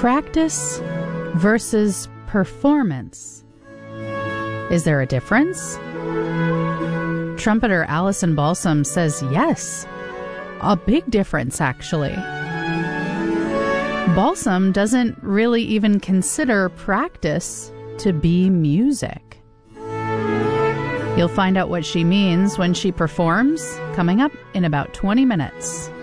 Practice versus performance. Is there a difference? Trumpeter Allison Balsam says yes. A big difference, actually. Balsam doesn't really even consider practice to be music. You'll find out what she means when she performs, coming up in about 20 minutes.